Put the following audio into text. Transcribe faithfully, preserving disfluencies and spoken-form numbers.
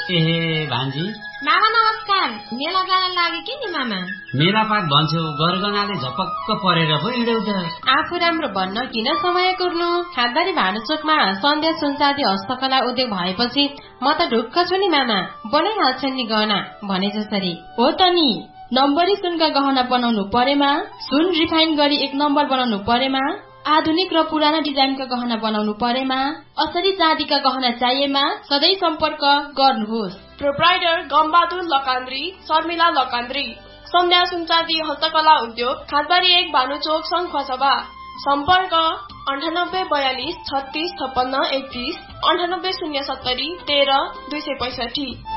ए भान्जी मामा नमस्कार। मेला जान लागे कि नि मामा? मेलापात भन्छौ गरगनाले झपक्क परेर पो हिँड्यौ त। आफू राम्रो भन्न किन समय कुर्नु। खाँदारी भानुचोकमा सन्ध्या सुनचाँदी हस्तकला उद्योग भएपछि म त ढुक्क छु नि मामा। बनाइहाल्छन् नि गहना भने जसरी। हो त नि, नम्बरी सुनका गहना बनाउनु परेमा, सुन रिफाइन गरी एक नम्बर बनाउनु परेमा, आधुनिक र पुराना डिजाइनका गहना बनाउनु परेमा, असली चाँदीका गहना चाहिएमा सधैँ सम्पर्क गर्नुहोस्। प्रोप्राइटर गम्बहादुर लकान्द्री, शर्मिला लकान्द्री, सन्ध्या सुनचाँदी हस्तकला उद्योग, खाँदबारी एक, भानुचोक, सङ्खुवासभा। सम्पर्क अन्ठानब्बे बयालिस छत्तीस छप्पन्न एकतीस, अन्ठानब्बे शून्य सत्तरी तेह्र दुई सय पैसठी।